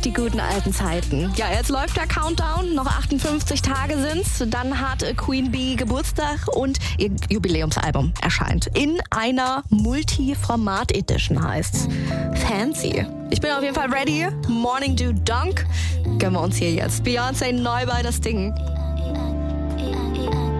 die guten alten Zeiten. Ja, jetzt läuft der Countdown. Noch 58 Tage sind's. Dann hat Queen Bee Geburtstag und ihr Jubiläumsalbum erscheint. In einer Multi-Format-Edition heißt's. Fancy. Ich bin auf jeden Fall ready. Morning Do Dunk. Gönnen wir uns hier jetzt. Beyoncé neu bei das Ding.